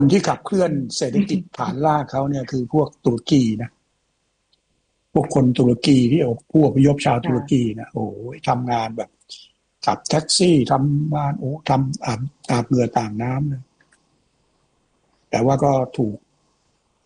ที่ขับเคลื่อนเศรษฐกิจฐานรากเขาเนี่ยคือพวกตุรกีนะพวกคนตุรกีที่ผู้อพยพชาวตุรกีนะโอ้ยทำงานแบบขับแท็กซี่ทำงานทำอาบเหงื่อต่างน้ำเลยแต่ว่าก็ถูก